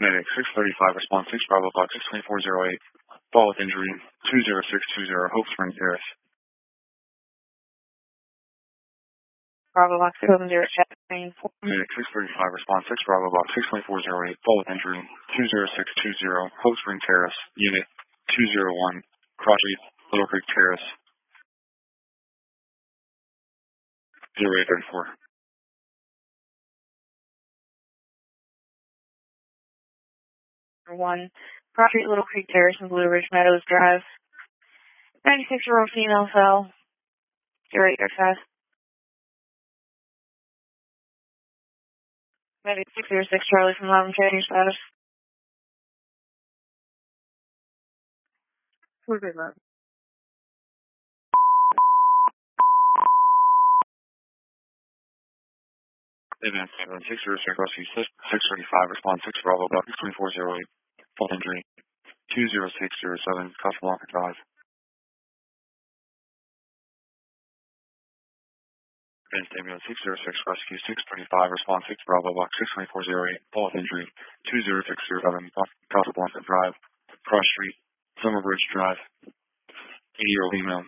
Medic 635, response 6 Bravo Box 62408. Fall with injury 20620, Hope Spring Terrace. Bravo Box 610, Medic 635, response 6 Bravo Box 62408. Fall with injury 20620, Hope Spring Terrace. Unit 201, Cross Street, Little Creek Terrace. 0834. 1, Cross Street, Little Creek Terrace, and Blue Ridge Meadows Drive. 96-year-old female fell. 0835. Medic 606, Charlie from 11 Trading Status. We're good, man. Advance 606, Rescue 635, response 6 Bravo Box 2408. Fall injury 20607, Casablanca Drive. Advanced ambulance 606, Rescue 635, response 6 Bravo Box 62408. Fall injury 20607, Casablanca Drive. Cross Street, Summer Bridge Drive. 80-year-old female